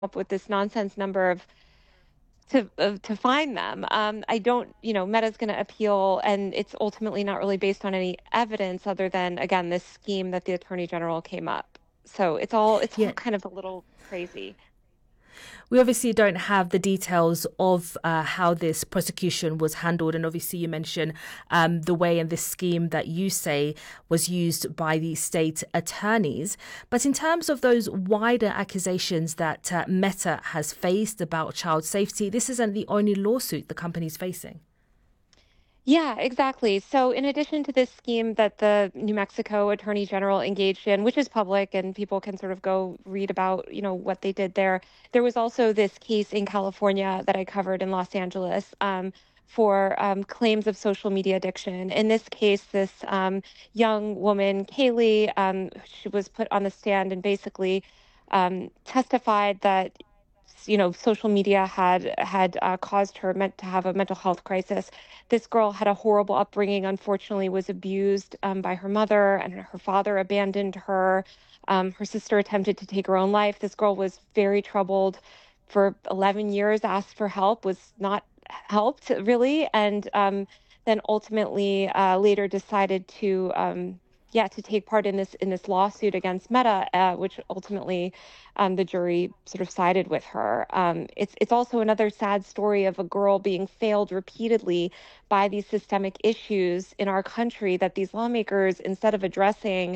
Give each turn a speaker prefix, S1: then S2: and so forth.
S1: up with this nonsense number to find them. I don't, Meta's going to appeal, and it's ultimately not really based on any evidence other than, again, this scheme that the attorney general came up. So it's all
S2: Yeah.
S1: kind of a little crazy.
S2: We obviously don't have the details of how this prosecution was handled. And obviously, you mentioned the way in this scheme that you say was used by the state attorneys. But in terms of those wider accusations that Meta has faced about child safety, this isn't the only lawsuit the company's facing.
S1: Yeah, exactly. So, in addition to this scheme that the New Mexico Attorney General engaged in, which is public and people can sort of go read about, what they did there was also this case in California that I covered in Los Angeles for claims of social media addiction. In this case, this young woman, Kaylee, she was put on the stand and basically testified that social media had caused her meant to have a mental health crisis. This girl had a horrible upbringing, unfortunately was abused by her mother, and her father abandoned her. Her sister attempted to take her own life. This girl was very troubled for 11 years, asked for help, was not helped really, and then ultimately later decided to yeah, to take part in this lawsuit against Meta, which ultimately the jury sort of sided with her. It's also another sad story of a girl being failed repeatedly by these systemic issues in our country that these lawmakers, instead of addressing,